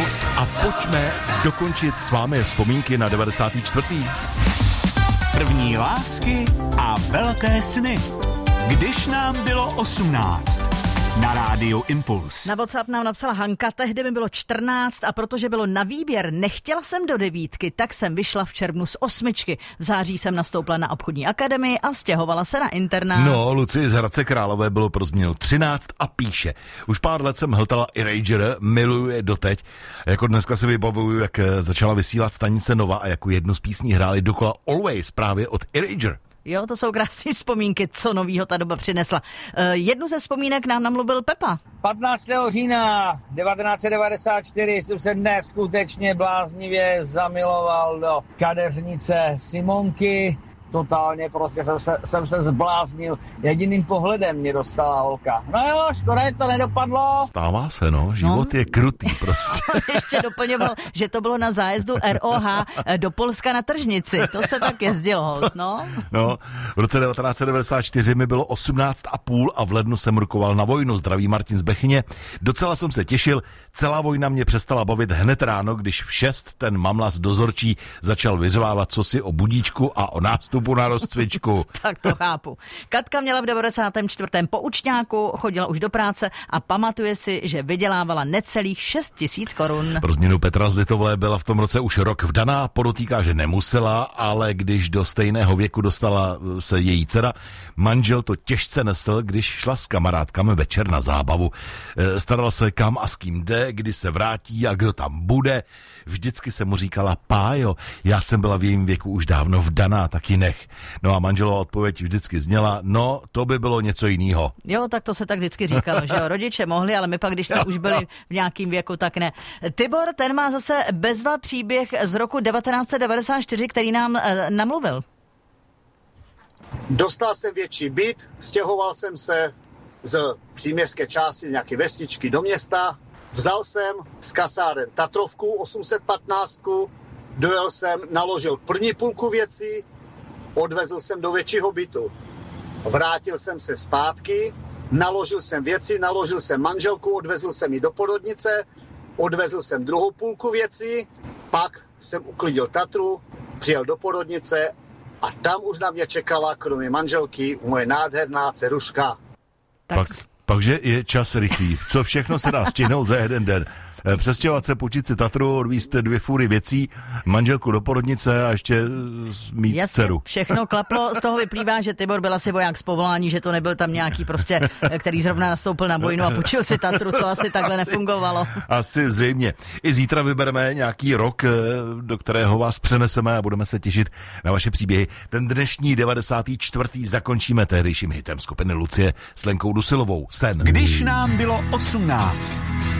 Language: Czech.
Impuls a pojďme dokončit s vámi vzpomínky na 94. První lásky a velké sny. Když nám bylo 18. Na rádiu Impuls. Na WhatsApp nám napsala Hanka, tehdy mi bylo 14 a protože bylo na výběr, nechtěla jsem do 9, tak jsem vyšla v červnu z 8. V září jsem nastoupila na obchodní akademii a stěhovala se na internát. No, Lucii z Hradce Králové bylo pro změnu 13 a píše. Už pár let jsem hltala Erager, miluju je doteď. Jako dneska si vybavuju, jak začala vysílat stanice Nova a jako jednu z písní hráli dokola Always právě od Erager. Jo, to jsou krásné vzpomínky, co novýho ta doba přinesla. Jednu ze vzpomínek nám namluvil Pepa. 15. října 1994 jsem se dnes skutečně bláznivě zamiloval do kadeřnice Simonky. Totálně prostě jsem se zbláznil. Jediným pohledem mě dostala holka. No jo, škoda, že to nedopadlo. Stává se, no. Život je krutý prostě. Ještě doplňoval, že to bylo na zájezdu ROH do Polska na tržnici. To se tak jezdilo, no. No, v roce 1994 mi bylo 18,5 a v lednu jsem rukoval na vojnu. Zdraví Martin z Bechyně. Docela jsem se těšil. Celá vojna mě přestala bavit hned ráno, když v 6 ten mamlas dozorčí začal vyřvávat cosi o budíčku a o nástupu na rozcvičku. Tak to chápu. Katka měla v 94. poučňáku, chodila už do práce a pamatuje si, že vydělávala necelých 6 000 korun. Pro změnu Petra z Litovlé byla v tom roce už rok vdaná, podotýká, že nemusela, ale když do stejného věku dostala se její dcera, manžel to těžce nesl, když šla s kamarádkami večer na zábavu. Staral se, kam a s kým jde, kdy se vrátí a kdo tam bude. Vždycky se mu říkala: Pájo, já jsem byla v jejím věku už dávno vdaná, taky nech. No a manželova odpověď vždycky zněla: no, to by bylo něco jiného. Jo, tak to se tak vždycky říkalo, že jo, rodiče mohli, ale my pak, když jsme už byli v nějakým věku, tak ne. Tibor, ten má zase bezva příběh z roku 1994, který nám namluvil. Dostal jsem větší byt, stěhoval jsem se z příměstské části, z nějaké vesničky do města, vzal jsem z kasáren Tatrovku 815, dojel jsem, naložil první půlku věcí, odvezl jsem do většího bytu. Vrátil jsem se zpátky, naložil jsem věci, naložil jsem manželku, odvezl jsem ji do porodnice, odvezl jsem druhou půlku věcí, pak jsem uklidil Tatru, přijel do porodnice a tam už na mě čekala, kromě manželky, moje nádherná dceruška. Pakže je čas rychlý. Co všechno se dá stihnout za jeden den? Přestěhovat se, půjčit si Tatru, odvízt 2 fůry věcí, manželku do porodnice a ještě mít dceru. Všechno klaplo, z toho vyplývá, že Tibor byl asi voják z povolání, že to nebyl tam nějaký prostě, který zrovna nastoupil na vojnu a půjčil si Tatru, to asi takhle nefungovalo. Asi zřejmě. I zítra vybereme nějaký rok, do kterého vás přeneseme a budeme se těšit na vaše příběhy. Ten dnešní 94. zakončíme tehdejším hitem skupiny Lucie s Lenkou Dusilovou. Sen. Když nám bylo 18.